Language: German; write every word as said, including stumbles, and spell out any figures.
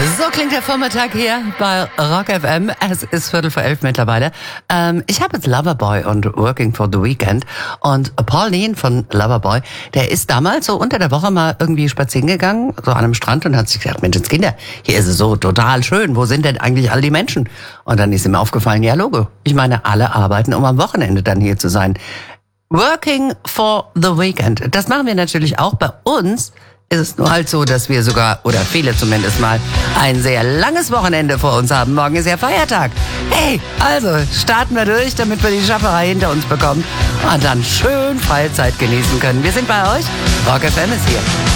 So klingt der Vormittag hier bei Rock F M. Es ist Viertel vor elf mittlerweile. Ähm, ich habe jetzt Loverboy und Working for the Weekend. Und Pauline von Loverboy, der ist damals so unter der Woche mal irgendwie spazieren gegangen, so an einem Strand, und hat sich gedacht, Mensch, Kinder, hier ist es so total schön. Wo sind denn eigentlich all die Menschen? Und dann ist ihm aufgefallen, ja, Logo. Ich meine, alle arbeiten, um am Wochenende dann hier zu sein. Working for the Weekend. Das machen wir natürlich auch. Bei uns ist es nur halt so, dass wir sogar, oder viele zumindest mal, ein sehr langes Wochenende vor uns haben. Morgen ist ja Feiertag. Hey, also starten wir durch, damit wir die Schafferei hinter uns bekommen und dann schön Freizeit genießen können. Wir sind bei euch. Rock F M ist hier.